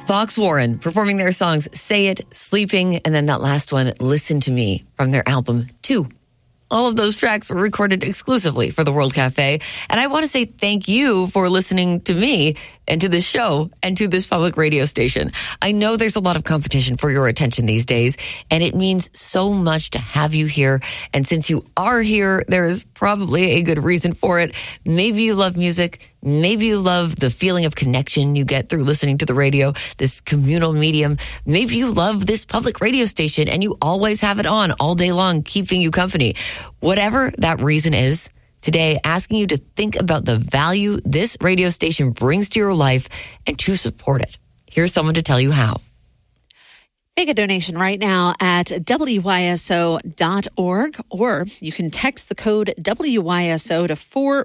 Fox Warren performing their songs Say It, Sleeping, and then that last one, Listen to Me, from their album 2. All of those tracks were recorded exclusively for the World Cafe. And I want to say thank you for listening to me and to this show and to this public radio station. I know there's a lot of competition for your attention these days, and it means so much to have you here. And since you are here, there is probably a good reason for it. Maybe you love music. Maybe you love the feeling of connection you get through listening to the radio, this communal medium. Maybe you love this public radio station and you always have it on all day long, keeping you company. Whatever that reason is, today asking you to think about the value this radio station brings to your life and to support it. Here's someone to tell you how. Make a donation right now at wyso.org, or you can text the code WYSO to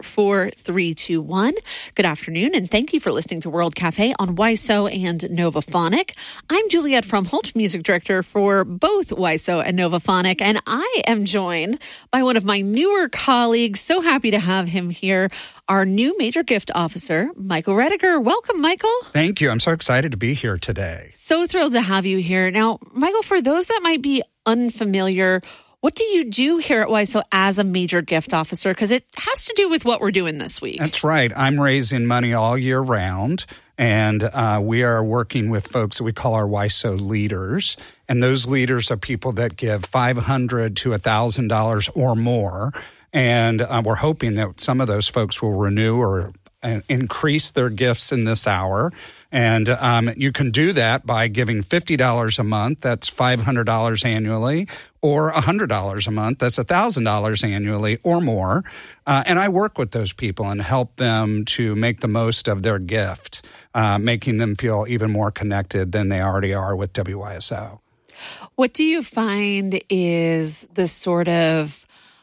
44321. Good afternoon, and thank you for listening to World Cafe on WYSO and Novaphonic. I'm Juliette Fromholt, music director for both WYSO and Novaphonic, and I am joined by one of my newer colleagues. So happy to have him here, our new major gift officer, Michael Rediger. Welcome, Michael. Thank you. I'm so excited to be here today. So thrilled to have you here. Now, Michael, for those that might be unfamiliar, what do you do here at WYSO as a major gift officer? Because it has to do with what we're doing this week. That's right. I'm raising money all year round, and we are working with folks that we call our WYSO leaders. And those leaders are people that give $500 to $1,000 or more. And we're hoping that some of those folks will renew or increase their gifts in this hour. And you can do that by giving $50 a month. That's $500 annually, or $100 a month. That's $1,000 annually or more. And I work with those people and help them to make the most of their gift, making them feel even more connected than they already are with WYSO. What do you find is the sort of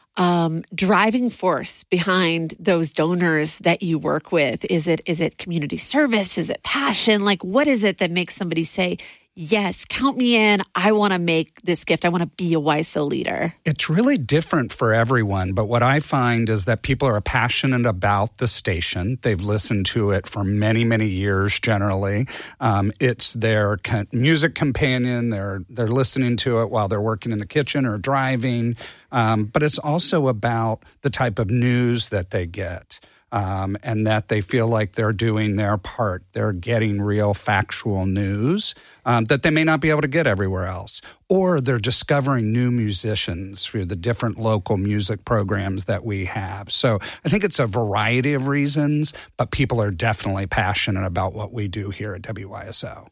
driving force behind those donors that you work with? Is it community service? Is it passion? Like, what is it that makes somebody say, yes, count me in. I want to make this gift. I want to be a WYSO leader. It's really different for everyone. But what I find is that people are passionate about the station. They've listened to it for many, many years generally. It's their music companion. They're listening to it while they're working in the kitchen or driving. But it's also about the type of news that they get. And that they feel like they're doing their part. They're getting real factual news that they may not be able to get everywhere else. Or they're discovering new musicians through the different local music programs that we have. So I think it's a variety of reasons, but people are definitely passionate about what we do here at WYSO.